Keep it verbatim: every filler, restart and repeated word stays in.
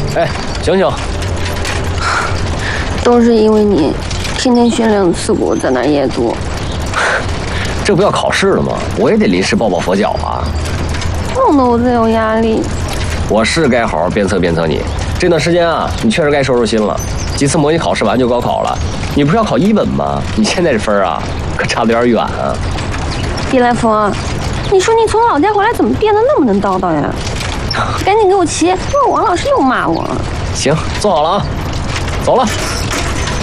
哎，醒醒！ 都是因为你天天训两次给我在那夜读。 这不要考试了吗？我也得临时抱抱佛脚啊！ 弄得我真有压力。 我是该好好鞭策鞭策你。这段时间啊，你确实该收收心了。几次模拟考试完就高考了，你不是要考一本吗？你现在这分啊，可差得有点远啊！ 别来疯！你说你从老家回来怎么变得那么能叨叨呀？赶紧给我骑，不然王老师又骂我了。 行，坐好了啊，走了。